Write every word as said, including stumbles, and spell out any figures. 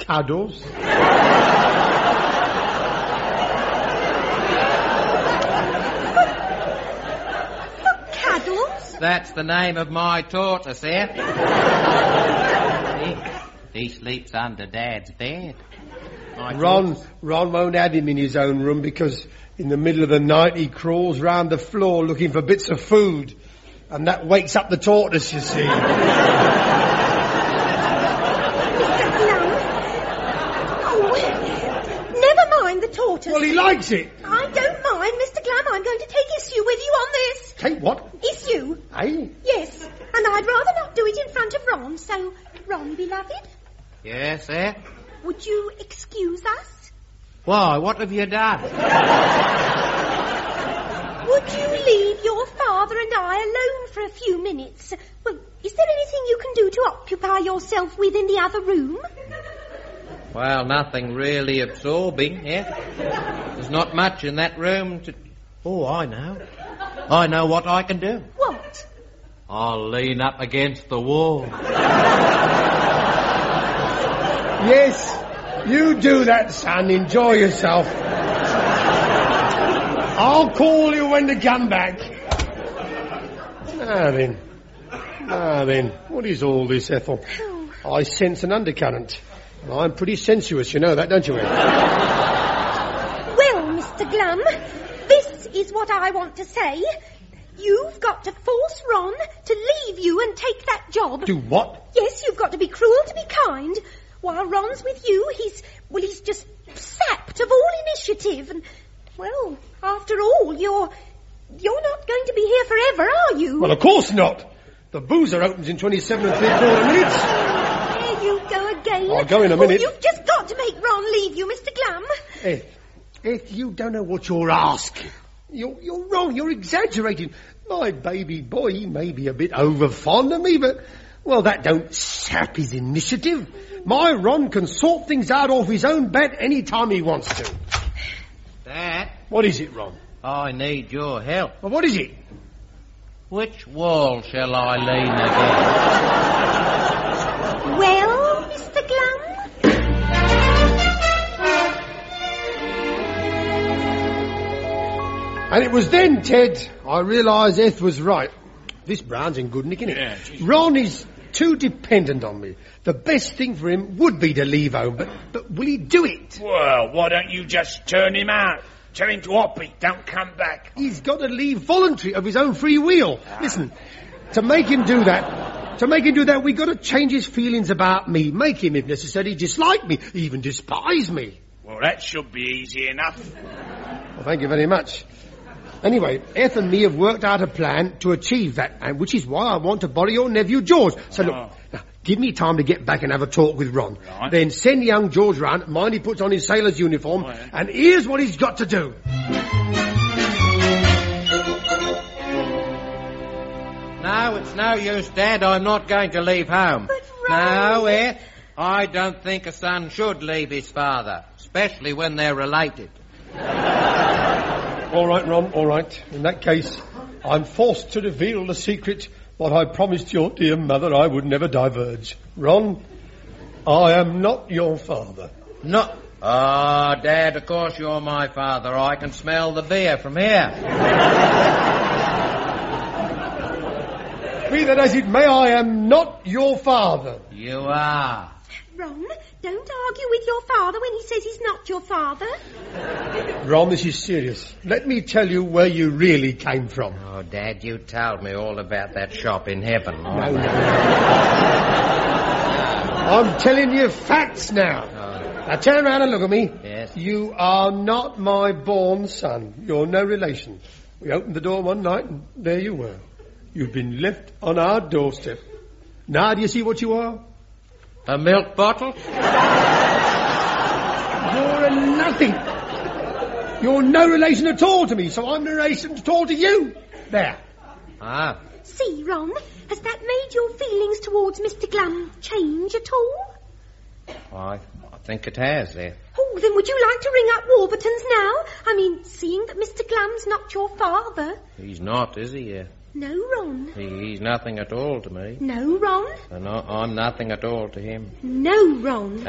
cuddles. That's the name of my tortoise, eh? he, he sleeps under Dad's bed. My Ron, tortoise. Ron won't have him in his own room because in the middle of the night he crawls round the floor looking for bits of food. And that wakes up the tortoise, you see. Mister Glum? Oh, never mind the tortoise. Well, he likes it. I don't mind, Mister Glum. I'm going to take issue with you on this. Take what? Issue? Eh? Yes, and I'd rather not do it in front of Ron. So, Ron, beloved, Yes, eh? would you excuse us? Why, what have you done? Would you leave your father and I alone for a few minutes? Well, is there anything you can do to occupy yourself with in the other room? Well, nothing really absorbing, eh? There's not much in that room to... Oh, I know. I know what I can do. What? I'll lean up against the wall. Yes, you do that, son. Enjoy yourself. I'll call you when to come back. Now then. Now then. What is all this, Ethel? Oh. I sense an undercurrent. I'm pretty sensuous, you know that, don't you, Ethel? Well, Mister Glum, this is what I want to say. You've got to force Ron to leave you and take that job. Do what? Yes, you've got to be cruel to be kind. While Ron's with you, he's, well, he's just sapped of all initiative. And, well, after all, you're, you're not going to be here forever, are you? Well, of course not. The boozer opens in twenty-seven and three quarter minutes. There you go again. I'll go in a minute. Oh, you've just got to make Ron leave you, Mister Glum. Eth, Eth, you don't know what you're asking. You're, you're wrong. You're exaggerating. My baby boy, he may be a bit over fond of me, but, well, that don't sap his initiative. My Ron can sort things out off his own bat any time he wants to. Dad, What is it, Ron? I need your help. Well, what is it? Which wall shall I lean against? Well, Mister Glum? And it was then, Ted, I realised Eth was right. This Brown's in good nick, isn't it? Yeah, geez. Ron is too dependent on me. The best thing for him would be to leave home, but, but will he do it? Well, why don't you just turn him out? Tell him to hop it, don't come back. He's got to leave voluntary of his own free will. Listen, to make him do that, to make him do that, we've got to change his feelings about me. Make him, if necessary, dislike me, even despise me. Well, that should be easy enough. Well, thank you very much. Anyway, Eth and me have worked out a plan to achieve that, and which is why I want to borrow your nephew George. So look, Oh. now, give me time to get back and have a talk with Ron. Right. Then send young George round, mind he puts on his sailor's uniform, Oh, yeah. and here's what he's got to do. No, it's no use, Dad. I'm not going to leave home. But, Ron... No, Eth, I don't think a son should leave his father, especially when they're related. All right, Ron, all right. In that case, I'm forced to reveal the secret, what I promised your dear mother I would never divulge. Ron, I am not your father. No. Ah, Dad, of course you're my father. I can smell the beer from here. Be that as it may, I am not your father. You are. Ron, don't argue with your father when he says he's not your father. Ron, this is serious. Let me tell you where you really came from. Oh, Dad, you told me all about that shop in heaven. No, no. I'm telling you facts now. Oh, Now turn around and look at me. yes. You are not my born son. You're no relation. We opened the door one night and there you were. You've been left on our doorstep. Now do you see what you are? A milk bottle? You're a nothing. You're no relation at all to me, so I'm no relation at all to you. There. Ah. See, Ron, has that made your feelings towards Mister Glum change at all? I, I think it has, Eth. Oh, then would you like to ring up Warburton's now? I mean, seeing that Mister Glum's not your father. He's not, is he, Eth? No, Ron. He, he's nothing at all to me. No, Ron. And I, I'm nothing at all to him. No, Ron.